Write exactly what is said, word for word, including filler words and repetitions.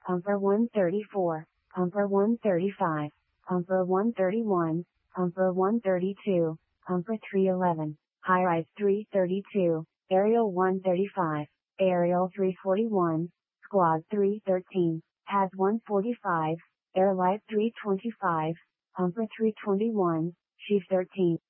Pumper one thirty-four, Pumper one thirty-five, Pumper one thirty-one, Pumper one thirty-two, Pumper three eleven, High-Rise three thirty-two, Aerial one thirty-five, Aerial three forty-one, Squad three thirteen, P A S one forty-five, Airlight three twenty-five, Pumper three twenty-one, Chief thirteen.